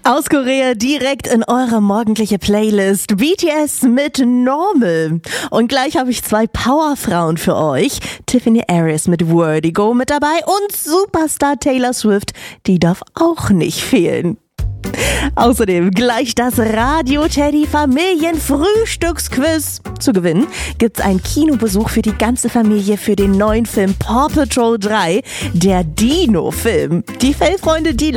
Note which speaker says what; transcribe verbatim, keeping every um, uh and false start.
Speaker 1: Aus Korea direkt in eure morgendliche Playlist. B T S mit Normal. Und gleich habe ich zwei Powerfrauen für euch. Tiffany Aries mit Vertigo mit dabei und Superstar Taylor Swift. Die darf auch nicht fehlen. Außerdem gleich das Radio-Teddy-Familien-Frühstücksquiz. Zu gewinnen gibt's einen Kinobesuch für die ganze Familie für den neuen Film Paw Patrol drei, der Dino-Film. Die Fellfreunde, die